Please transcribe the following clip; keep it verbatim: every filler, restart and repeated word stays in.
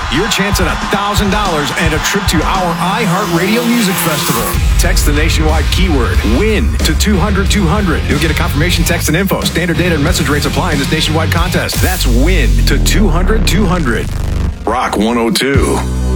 your chance at one thousand dollars and a trip to our iHeartRadio Music Festival. Text the nationwide keyword WIN to two hundred two hundred. You'll get a confirmation text and info. Standard data and message rates apply in this nationwide contest. That's WIN to two hundred two hundred. Rock one oh two.